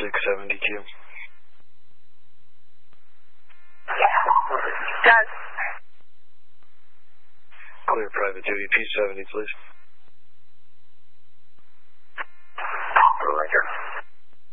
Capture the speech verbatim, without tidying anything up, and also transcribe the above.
six seventy-two. Does. Clear private duty, P seventy, please.